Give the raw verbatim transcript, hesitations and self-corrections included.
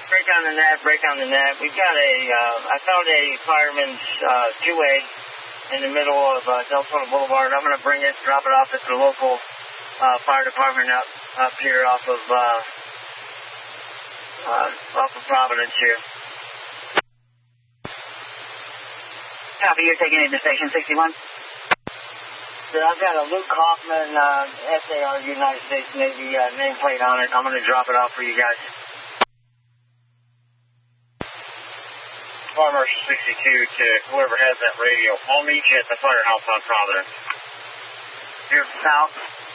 Break on the net, break on the net. We've got a, uh, I found a fireman's uh, two-way in the middle of uh, Deltona Boulevard. I'm going to bring it, drop it off at the local uh, fire department up, up here off of, uh, uh, off of Providence here. Copy, you're taking it to Station sixty-one. So I've got a Luke Hoffman uh, S A R United States Navy uh, nameplate on it. I'm going to drop it off for you guys. Farmer sixty-two to whoever has that radio. I'll meet you at the firehouse on Providence. You're south.